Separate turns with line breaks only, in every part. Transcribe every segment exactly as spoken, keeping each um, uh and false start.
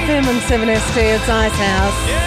F M and seven S T, it's Icehouse.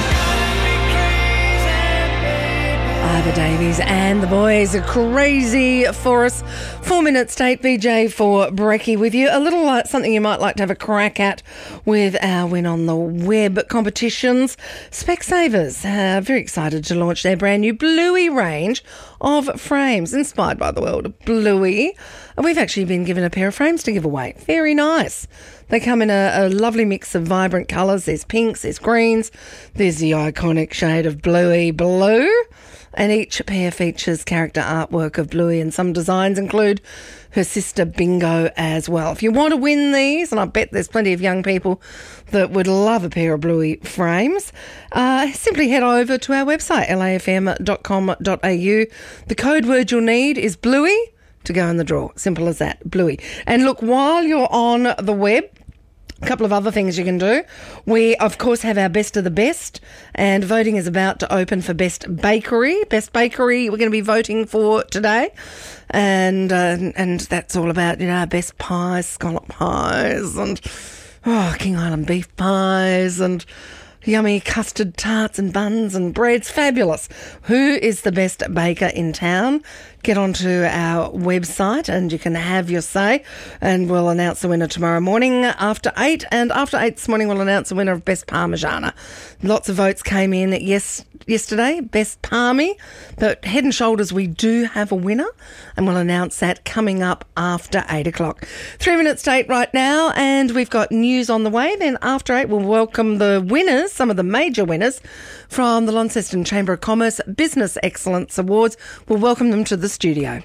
Ivor Davies and the boys are crazy for us. Four minutes to eight, B J for Brekkie with you. A little uh, something you might like to have a crack at with our Win on the Web competitions. Specsavers are very excited to launch their brand new Bluey range of frames, inspired by the world of Bluey. We've actually been given a pair of frames to give away. Very nice. They come in a, a lovely mix of vibrant colours. There's pinks, there's greens, there's the iconic shade of Bluey blue. And each pair features character artwork of Bluey, and some designs include her sister Bingo as well. If you want to win these, and I bet there's plenty of young people that would love a pair of Bluey frames, uh, simply head over to our website, l a f m dot com dot a u. The code word you'll need is Bluey to go in the draw. Simple as that, Bluey. And look, while you're on the web, a couple of other things you can do. We, of course, have our best of the best, and voting is about to open for best bakery. Best bakery we're going to be voting for today, and uh, and that's all about, you know, best pies, scallop pies, and oh, King Island beef pies, and yummy custard tarts and buns and breads. Fabulous. Who is the best baker in town? Get onto our website and you can have your say, and we'll announce the winner tomorrow morning after eight, and after eight this morning we'll announce the winner of Best Parmigiana. Lots of votes came in yes yesterday, Best Parmy, but head and shoulders we do have a winner, and we'll announce that coming up after eight o'clock. Three minutes to eight right now, and we've got news on the way. Then after eight we'll welcome the winners, some of the major winners from the Launceston Chamber of Commerce Business Excellence Awards. We'll welcome them to the studio.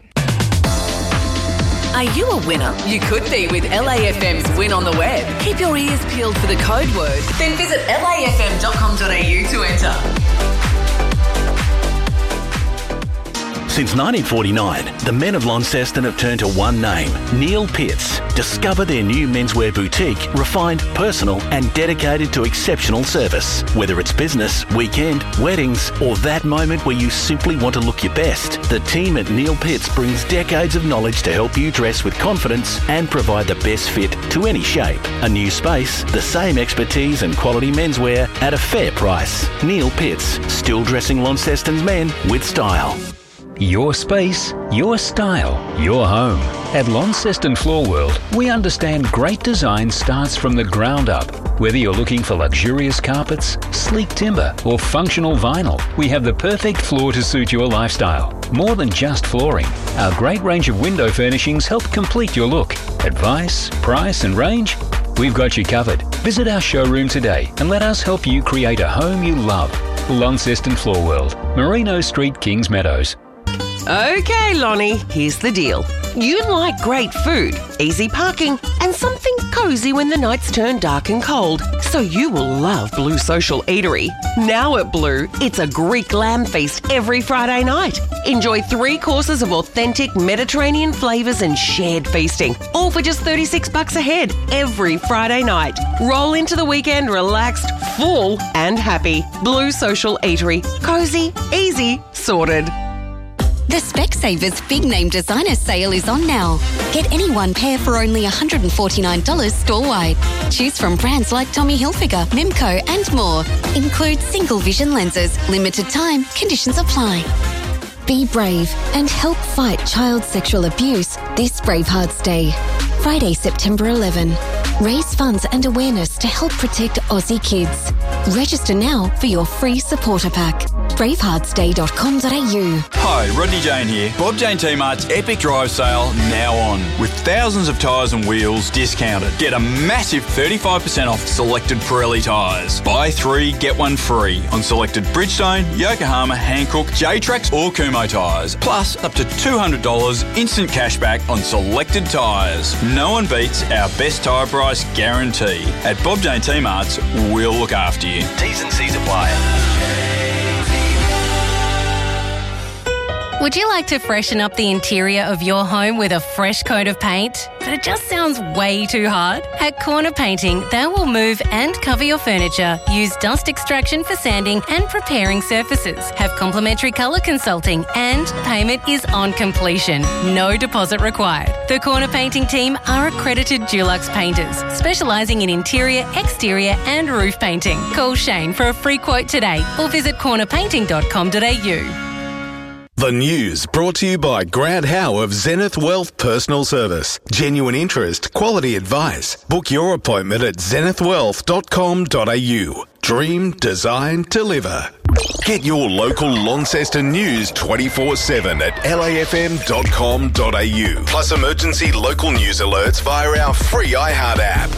Are you a winner? You could be with L A F M's Win on the Web. Keep your ears peeled for the code word. Then visit l a f m dot com dot a u to enter.
Since nineteen forty-nine, the men of Launceston have turned to one name, Neil Pitts. Discover their new menswear boutique, refined, personal and dedicated to exceptional service. Whether it's business, weekend, weddings or that moment where you simply want to look your best, the team at Neil Pitts brings decades of knowledge to help you dress with confidence and provide the best fit to any shape. A new space, the same expertise and quality menswear at a fair price. Neil Pitts, still dressing Launceston's men with style.
Your space, your style, your home. At Launceston Floor World, we understand great design starts from the ground up. Whether you're looking for luxurious carpets, sleek timber, or functional vinyl, we have the perfect floor to suit your lifestyle. More than just flooring, our great range of window furnishings help complete your look. Advice, price, and range? We've got you covered. Visit our showroom today and let us help you create a home you love. Launceston Floor World, Merino Street, Kings Meadows.
Okay, Lonnie, here's the deal. You like great food, easy parking, and something cosy when the nights turn dark and cold. So you will love Blue Social Eatery. Now at Blue, it's a Greek lamb feast every Friday night. Enjoy three courses of authentic Mediterranean flavours and shared feasting, all for just thirty-six bucks a head every Friday night. Roll into the weekend relaxed, full and happy. Blue Social Eatery. Cosy, easy, sorted.
The Specsavers Big Name Designer Sale is on now. Get any one pair for only one hundred forty-nine dollars store-wide. Choose from brands like Tommy Hilfiger, Mimco and more. Include single vision lenses. Limited time. Conditions apply. Be brave and help fight child sexual abuse this Bravehearts Day. Friday, September eleventh. Raise funds and awareness to help protect Aussie kids. Register now for your free supporter pack. bravehearts day dot com dot a u.
Hi, Rodney Jane here. Bob Jane T-Mart's Epic Drive Sale now on. With thousands of tyres and wheels discounted. Get a massive thirty-five percent off selected Pirelli tyres. Buy three, get one free on selected Bridgestone, Yokohama, Hankook, J-Trax or Kumho tyres. Plus up to two hundred dollars instant cashback on selected tyres. No one beats our best tyre price guarantee. At Bob Jane T-Mart's, we'll look after you. T's and C's apply.
Would you like to freshen up the interior of your home with a fresh coat of paint? But it just sounds way too hard? At Corner Painting, they will move and cover your furniture, use dust extraction for sanding and preparing surfaces, have complimentary colour consulting, and payment is on completion. No deposit required. The Corner Painting team are accredited Dulux painters, specialising in interior, exterior and roof painting. Call Shane for a free quote today or visit corner painting dot com dot a u.
The news brought to you by Grant Howe of Zenith Wealth Personal Service. Genuine interest, quality advice. Book your appointment at zenith wealth dot com dot a u. Dream, design, deliver. Get your local Launceston news twenty-four seven at l a f m dot com dot a u. Plus emergency local news alerts via our free iHeart app.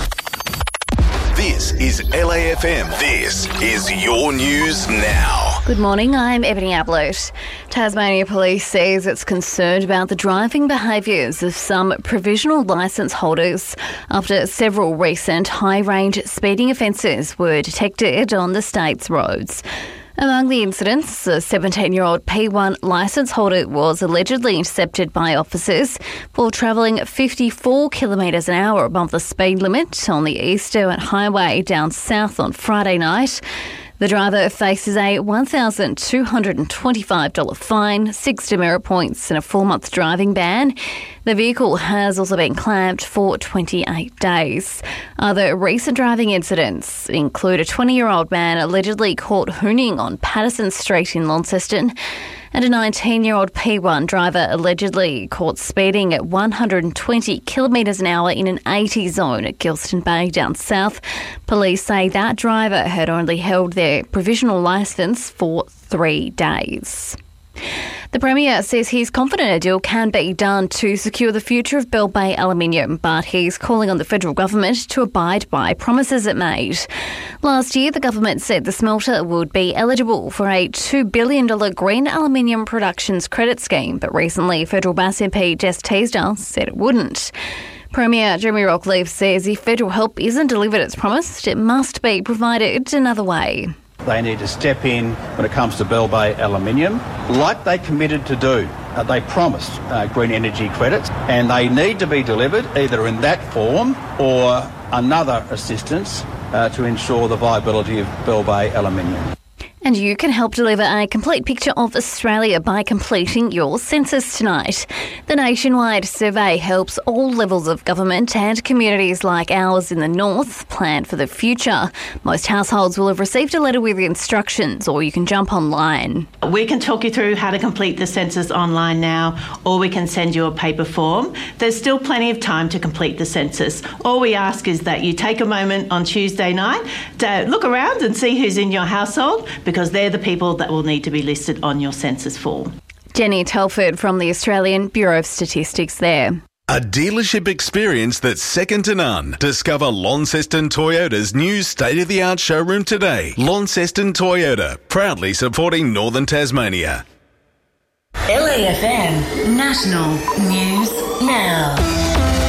This is L A F M. This is your news now.
Good morning, I'm Ebony Ablett. Tasmania Police says it's concerned about the driving behaviours of some provisional licence holders after several recent high-range speeding offences were detected on the state's roads. Among the incidents, a seventeen-year-old P one licence holder was allegedly intercepted by officers for travelling fifty-four kilometres an hour above the speed limit on the East Derwent Highway down south on Friday night. The driver faces a one thousand two hundred twenty-five dollars fine, six demerit points and a four-month driving ban. The vehicle has also been clamped for twenty-eight days. Other recent driving incidents include a twenty-year-old man allegedly caught hooning on Patterson Street in Launceston, and a nineteen-year-old P one driver allegedly caught speeding at one hundred twenty kilometres an hour in an eighty zone at Gilston Bay down south. Police say that driver had only held their provisional licence for three days. The Premier says he's confident a deal can be done to secure the future of Bell Bay Aluminium, but he's calling on the federal government to abide by promises it made. Last year, the government said the smelter would be eligible for a two billion dollars green aluminium productions credit scheme, but recently federal Bass M P Jess Teasdale said it wouldn't. Premier Jeremy Rockleaf says if federal help isn't delivered as promised, it must be provided another way.
They need to step in when it comes to Bell Bay Aluminium, like they committed to do. Uh, they promised uh, green energy credits, and they need to be delivered either in that form or another assistance uh, to ensure the viability of Bell Bay Aluminium.
And you can help deliver a complete picture of Australia by completing your census tonight. The nationwide survey helps all levels of government and communities like ours in the north plan for the future. Most households will have received a letter with instructions, or you can jump online.
We can talk you through how to complete the census online now, or we can send you a paper form. There's still plenty of time to complete the census. All we ask is that you take a moment on Tuesday night to look around and see who's in your household, because they're the people that will need to be listed on your census form.
Jenny Telford from the Australian Bureau of Statistics there.
A dealership experience that's second to none. Discover Launceston Toyota's new state-of-the-art showroom today. Launceston Toyota, proudly supporting Northern Tasmania.
L A F M National News Now.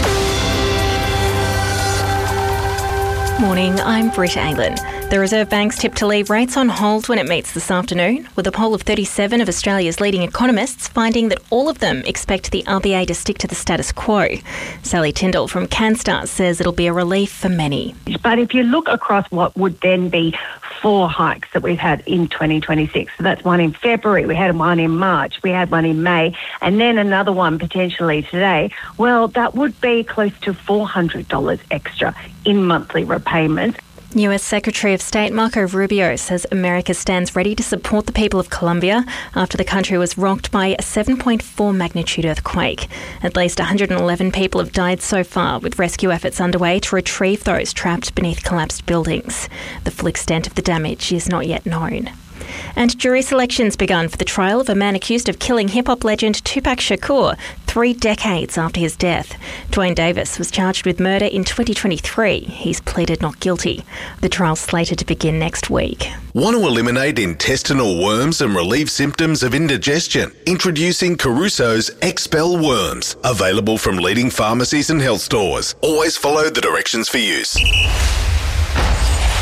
Morning, I'm Britta Aylen. The Reserve Bank's tipped to leave rates on hold when it meets this afternoon, with a poll of thirty-seven of Australia's leading economists finding that all of them expect the R B A to stick to the status quo. Sally Tyndall from CanStar says it'll be a relief for many.
But if you look across what would then be four hikes that we've had in twenty twenty-six, so that's one in February, we had one in March, we had one in May, and then another one potentially today, well, that would be close to four hundred dollars extra in monthly repayment.
U S Secretary of State Marco Rubio says America stands ready to support the people of Colombia after the country was rocked by a seven point four magnitude earthquake. At least one hundred eleven people have died so far, with rescue efforts underway to retrieve those trapped beneath collapsed buildings. The full extent of the damage is not yet known. And jury selection's begun for the trial of a man accused of killing hip-hop legend Tupac Shakur three decades after his death. Dwayne Davis was charged with murder in twenty twenty-three. He's pleaded not guilty. The trial's slated to begin next week.
Want to eliminate intestinal worms and relieve symptoms of indigestion? Introducing Caruso's Expel Worms. Available from leading pharmacies and health stores. Always follow the directions for use.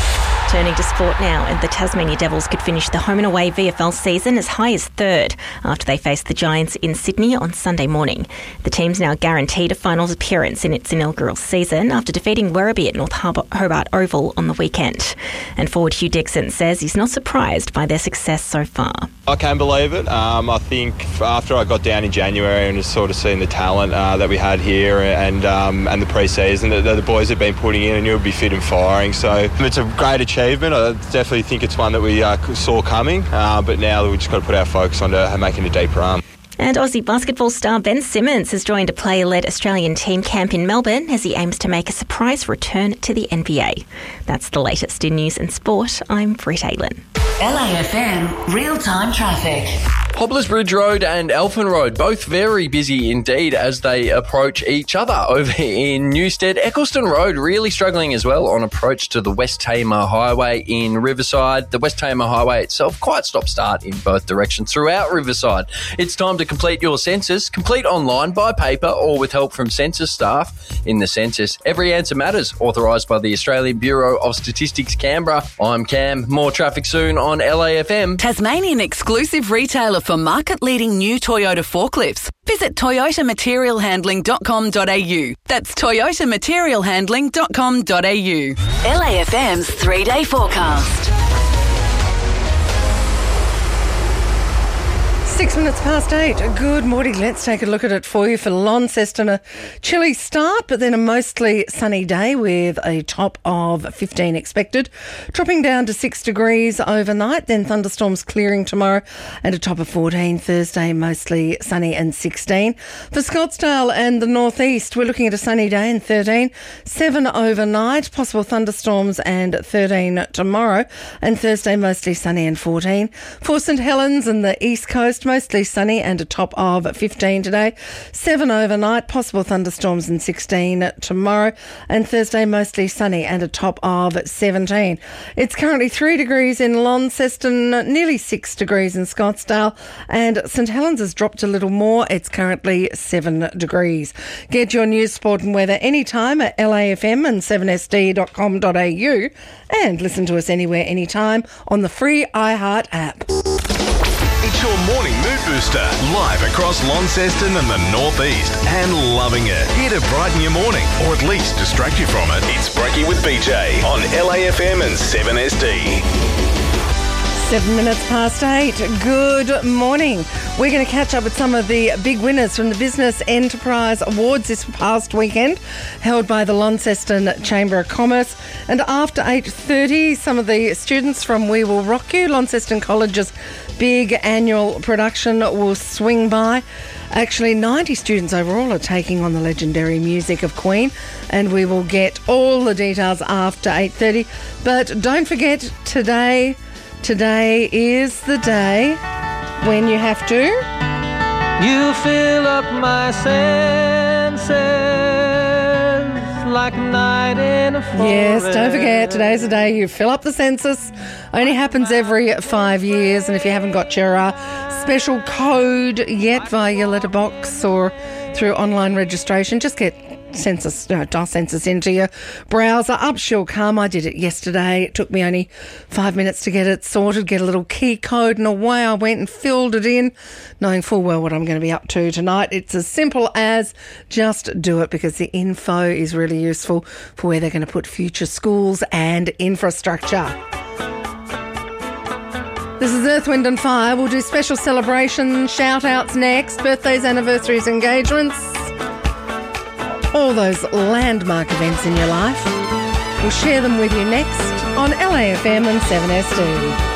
Turning to sport now, and the Tasmania Devils could finish the home and away V F L season as high as third after they faced the Giants in Sydney on Sunday morning. The team's now guaranteed a finals appearance in its inaugural season after defeating Werribee at North Hobart Oval on the weekend. And forward Hugh Dixon says he's not surprised by their success so far.
I can't believe it. Um, I think after I got down in January and just sort of seen the talent uh, that we had here and um, and the pre-season that, that the boys have been putting in, and you'll be fit and firing. So it's a great achievement. I definitely think it's one that we uh, saw coming, uh, but now we've just got to put our focus on to making a deep run.
And Aussie basketball star Ben Simmons has joined a player-led Australian team camp in Melbourne as he aims to make a surprise return to the N B A. That's the latest in news and sport. I'm Britt Aylin.
L A F M real-time traffic.
Hobblers Bridge Road and Elfin Road, both very busy indeed as they approach each other over in Newstead. Eccleston Road really struggling as well on approach to the West Tamar Highway in Riverside. The West Tamar Highway itself, quite stop-start in both directions throughout Riverside. It's time to complete your census. Complete online, by paper, or with help from census staff in the census. Every answer matters, authorised by the Australian Bureau of Statistics, Canberra. I'm Cam. More traffic soon on L A F M.
Tasmanian exclusive retailer for market-leading new Toyota forklifts. Visit toyota material handling dot com dot a u. That's toyota material handling dot com dot a u. L A F M's three-day forecast.
Six minutes past eight. Good morning. Let's take a look at it for you for Launceston. A chilly start, but then a mostly sunny day with a top of fifteen expected. Dropping down to six degrees overnight, then thunderstorms clearing tomorrow and a top of fourteen. Thursday, mostly sunny and sixteen. For Scottsdale and the northeast, we're looking at a sunny day and thirteen. seven overnight, possible thunderstorms and thirteen tomorrow. And Thursday, mostly sunny and fourteen. For St Helens and the east coast, mostly sunny and a top of fifteen today. seven overnight, possible thunderstorms and sixteen tomorrow. And Thursday, mostly sunny and a top of seventeen. It's currently three degrees in Launceston, nearly six degrees in Scottsdale. And St Helens has dropped a little more. It's currently seven degrees. Get your news, sport and weather anytime at L A F M and seven S D dot com dot a u. And listen to us anywhere, anytime on the free iHeart app.
It's your morning mood booster, live across Launceston and the northeast, and loving it. Here to brighten your morning, or at least distract you from it. It's Brekkie with B J on L A F M and seven S D.
Seven minutes past eight. Good morning. We're going to catch up with some of the big winners from the Business Enterprise Awards this past weekend, held by the Launceston Chamber of Commerce. And after eight thirty, some of the students from We Will Rock You, Launceston College's big annual production, will swing by. Actually, ninety students overall are taking on the legendary music of Queen, and we will get all the details after eight thirty. But don't forget, today... Today is the day when you have to...
You fill up my senses like night in a forest.
Yes, don't forget, today's the day you fill up the census. Only happens every five years, and if you haven't got your uh, special code yet via your letterbox or through online registration, just get census, no, dial census into your browser. Up she'll come. I did it yesterday. It took me only five minutes to get it sorted, get a little key code, and away I went and filled it in, knowing full well what I'm going to be up to tonight. It's as simple as just do it, because the info is really useful for where they're going to put future schools and infrastructure. This is Earth, Wind and Fire. We'll do special celebrations, shout-outs next, birthdays, anniversaries, engagements, all those landmark events in your life. We'll share them with you next on L A F M and seven S D.